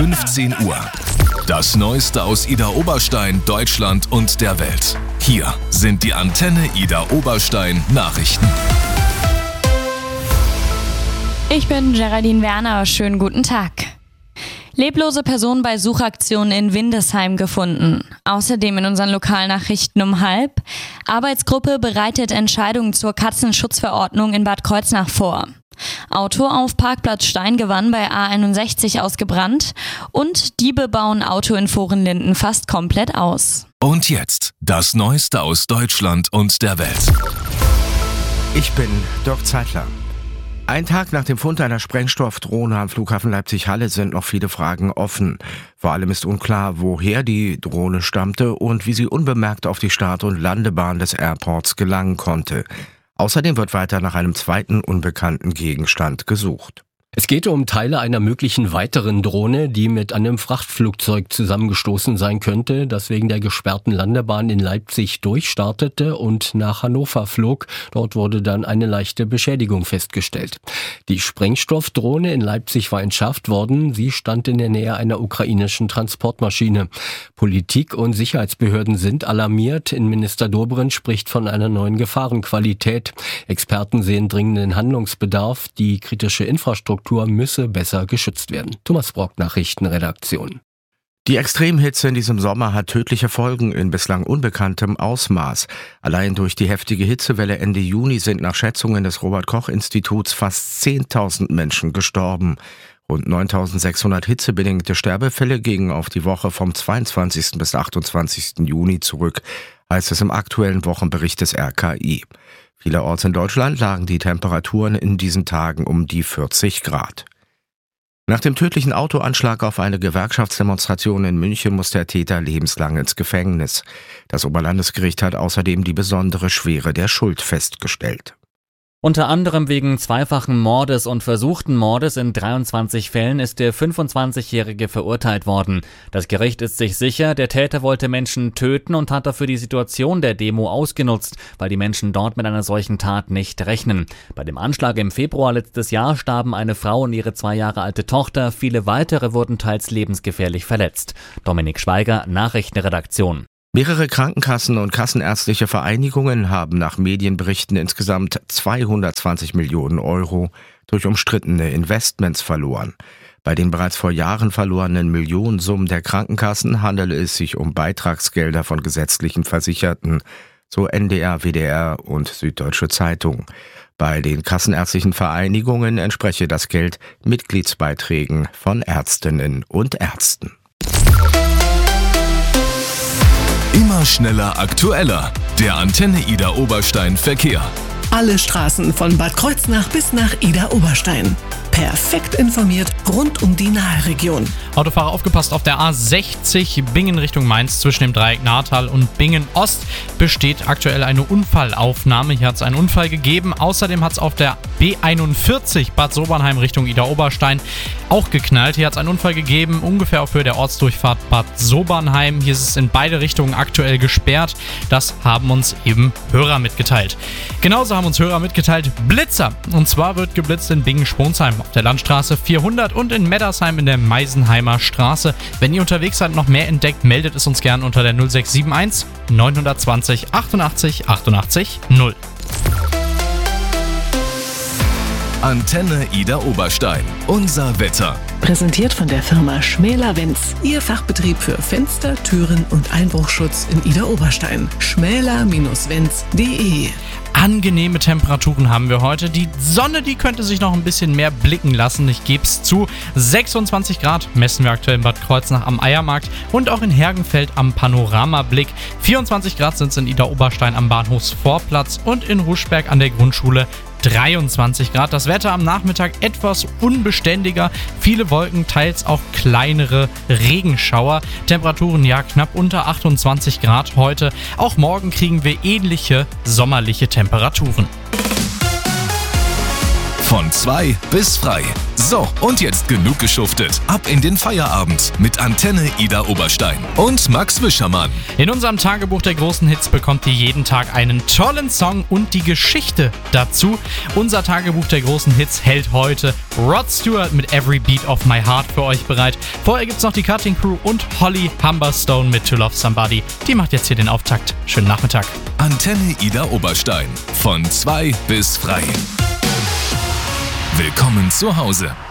15 Uhr. Das Neueste aus Idar-Oberstein, Deutschland und der Welt. Hier sind die Antenne Idar-Oberstein Nachrichten. Ich bin Geraldine Werner, schönen guten Tag. Leblose Person bei Suchaktionen in Windesheim gefunden. Außerdem in unseren Lokalnachrichten um 12:30. Arbeitsgruppe bereitet Entscheidungen zur Katzenschutzverordnung in Bad Kreuznach vor. Auto auf Parkplatz Steingewann bei A61 ausgebrannt und Diebe bauen Auto in Vorenlinden fast komplett aus. Und jetzt das Neueste aus Deutschland und der Welt. Ich bin Dirk Zeitler. Ein Tag nach dem Fund einer Sprengstoffdrohne am Flughafen Leipzig-Halle sind noch viele Fragen offen. Vor allem ist unklar, woher die Drohne stammte und wie sie unbemerkt auf die Start- und Landebahn des Airports gelangen konnte. Außerdem wird weiter nach einem zweiten unbekannten Gegenstand gesucht. Es geht um Teile einer möglichen weiteren Drohne, die mit einem Frachtflugzeug zusammengestoßen sein könnte, das wegen der gesperrten Landebahn in Leipzig durchstartete und nach Hannover flog. Dort wurde dann eine leichte Beschädigung festgestellt. Die Sprengstoffdrohne in Leipzig war entschärft worden. Sie stand in der Nähe einer ukrainischen Transportmaschine. Politik und Sicherheitsbehörden sind alarmiert. Innenminister Dobrindt spricht von einer neuen Gefahrenqualität. Experten sehen dringenden Handlungsbedarf. Die kritische Infrastruktur müsse besser geschützt werden. Thomas Brock, Nachrichtenredaktion. Die Extremhitze in diesem Sommer hat tödliche Folgen in bislang unbekanntem Ausmaß. Allein durch die heftige Hitzewelle Ende Juni sind nach Schätzungen des Robert-Koch-Instituts fast 10.000 Menschen gestorben. Rund 9.600 hitzebedingte Sterbefälle gingen auf die Woche vom 22. bis 28. Juni zurück, heißt es im aktuellen Wochenbericht des RKI. Vielerorts in Deutschland lagen die Temperaturen in diesen Tagen um die 40 Grad. Nach dem tödlichen Autoanschlag auf eine Gewerkschaftsdemonstration in München muss der Täter lebenslang ins Gefängnis. Das Oberlandesgericht hat außerdem die besondere Schwere der Schuld festgestellt. Unter anderem wegen zweifachen Mordes und versuchten Mordes in 23 Fällen ist der 25-Jährige verurteilt worden. Das Gericht ist sich sicher, der Täter wollte Menschen töten und hat dafür die Situation der Demo ausgenutzt, weil die Menschen dort mit einer solchen Tat nicht rechnen. Bei dem Anschlag im Februar letztes Jahr starben eine Frau und ihre 2 Jahre alte Tochter. Viele weitere wurden teils lebensgefährlich verletzt. Dominik Schweiger, Nachrichtenredaktion. Mehrere Krankenkassen und kassenärztliche Vereinigungen haben nach Medienberichten insgesamt 220 Millionen Euro durch umstrittene Investments verloren. Bei den bereits vor Jahren verlorenen Millionensummen der Krankenkassen handele es sich um Beitragsgelder von gesetzlichen Versicherten, so NDR, WDR und Süddeutsche Zeitung. Bei den kassenärztlichen Vereinigungen entspreche das Geld Mitgliedsbeiträgen von Ärztinnen und Ärzten. Immer schneller, aktueller. Der Antenne Idar-Oberstein Verkehr. Alle Straßen von Bad Kreuznach bis nach Idar-Oberstein. Perfekt informiert rund um die Nahe-Region. Autofahrer aufgepasst, auf der A60 Bingen Richtung Mainz zwischen dem Dreieck Nahrtal und Bingen Ost besteht aktuell eine Unfallaufnahme. Hier hat es einen Unfall gegeben. Außerdem hat es auf der B41 Bad Sobernheim Richtung Idar-Oberstein auch geknallt. Hier hat es einen Unfall gegeben, ungefähr auf Höhe der Ortsdurchfahrt Bad Sobernheim. Hier ist es in beide Richtungen aktuell gesperrt. Das haben uns eben Hörer mitgeteilt. Genauso haben uns Hörer mitgeteilt, Blitzer. Und zwar wird geblitzt in Bingen-Sponsheim auf der Landstraße 400 und in Meddersheim in der Meisenheimer Straße. Wenn ihr unterwegs seid, noch mehr entdeckt, meldet es uns gern unter der 0671 920 88 88 0. Antenne Idar-Oberstein. Unser Wetter. Präsentiert von der Firma Schmäler-Wenz. Ihr Fachbetrieb für Fenster, Türen und Einbruchschutz in Idar-Oberstein. schmäler-wenz.de. Angenehme Temperaturen haben wir heute. Die Sonne, die könnte sich noch ein bisschen mehr blicken lassen. Ich gebe es zu. 26 Grad messen wir aktuell in Bad Kreuznach am Eiermarkt und auch in Hergenfeld am Panoramablick. 24 Grad sind es in Idar-Oberstein am Bahnhofsvorplatz und in Ruschberg an der Grundschule 23 Grad. Das Wetter am Nachmittag etwas unbeständiger. Viele Wolken, teils auch kleinere Regenschauer. Temperaturen ja knapp unter 28 Grad heute. Auch morgen kriegen wir ähnliche sommerliche Temperaturen. Von 2 bis frei. So, und jetzt genug geschuftet. Ab in den Feierabend mit Antenne Ida Oberstein und Max Wischermann. In unserem Tagebuch der großen Hits bekommt ihr jeden Tag einen tollen Song und die Geschichte dazu. Unser Tagebuch der großen Hits hält heute Rod Stewart mit Every Beat of My Heart für euch bereit. Vorher gibt's noch die Cutting Crew und Holly Humberstone mit To Love Somebody. Die macht jetzt hier den Auftakt. Schönen Nachmittag. Antenne Ida Oberstein. Von 2 bis frei. Willkommen zu Hause.